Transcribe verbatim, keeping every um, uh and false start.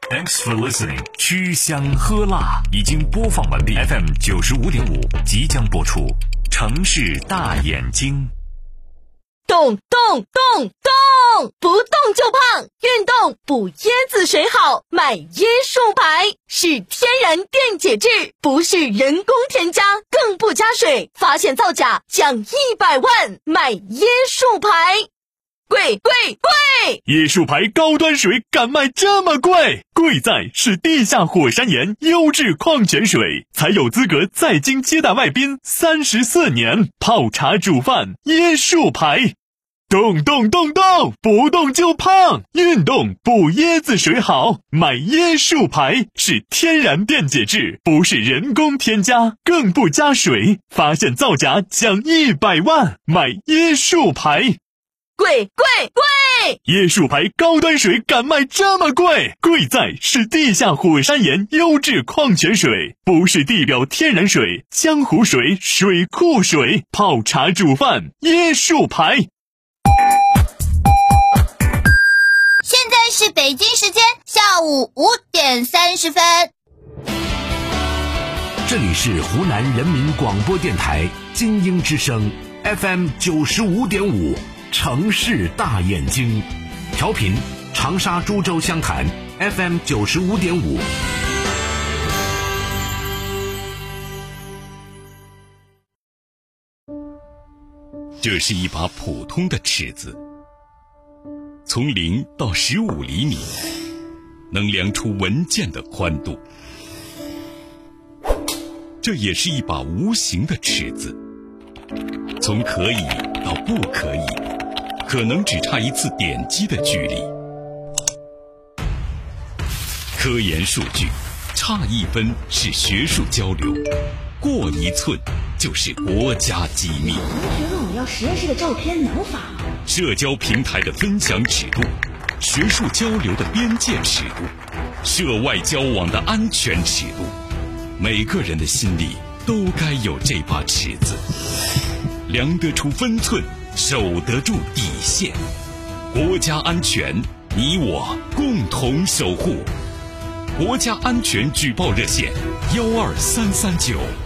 Thanks for listening。吃香喝辣已经播放完毕 ，F M 九十五点五即将播出。城市大眼睛， 动动动动，不动就胖，运动补椰子水好，买椰树牌是天然电解质，不是人工添加，更不加水，发现造假奖一百万，买椰树牌。贵贵贵！ 椰树牌高端水敢卖这么贵？贵在是地下火山岩优质矿泉水，才有资格在京接待外宾三十四年，泡茶煮饭椰树牌。动动动动，不动就胖，运动补椰子水好，买椰树牌是天然电解质，不是人工添加，更不加水，发现造假奖一百万，买椰树牌。 贵贵贵！ 椰树牌高端水敢卖这么贵？贵在是地下火山岩优质矿泉水，不是地表天然水、江湖水、水库水，泡茶煮饭椰树牌。 现在是北京时间下午五点三十分。 这里是湖南人民广播电台精英之声 F M 九十五点五。城市大眼睛，调频长沙、株洲、湘潭 F M 九十五点五。 这是一把普通的尺子，从零到十五厘米，能量出文件的宽度。这也是一把无形的尺子，从可以到不可以，可能只差一次点击的距离。科研数据，差一分是学术交流，过一寸就是国家机密。 同学问我要实验室的照片，能发吗？ 社交平台的分享尺度，学术交流的边界尺度，涉外交往的安全尺度，每个人的心里都该有这把尺子，量得出分寸，守得住底线。国家安全，你我共同守护。国家安全举报热线：幺二三三九